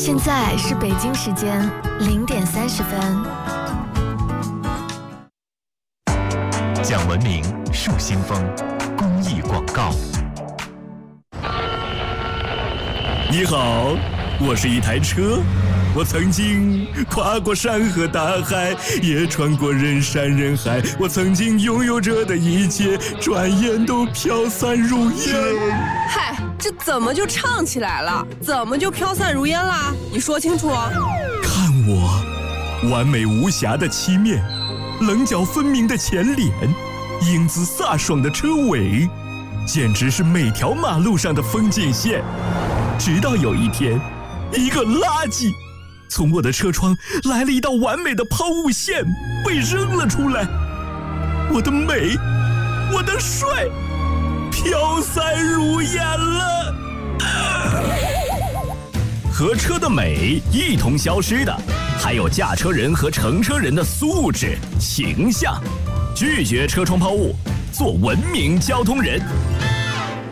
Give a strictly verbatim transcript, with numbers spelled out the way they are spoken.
现在是北京时间零点三十分。 讲文明树新风，公益广告。 你好，我是一台车，我曾经跨过山河大海，也穿过人山人海，我曾经拥有着的一切，转眼都飘散如烟。 嗨，这怎么就唱起来了？怎么就飘散如烟啦？你说清楚。 看我，完美无瑕的漆面，棱角分明的前脸，英姿飒爽的车尾，简直是每条马路上的风景线。直到有一天，一个垃圾从我的车窗来了一道完美的抛物线，被扔了出来。我的美，我的帅，飘散如烟了。和车的美一同消失的，还有驾车人和乘车人的素质、形象。拒绝车窗抛物，做文明交通人。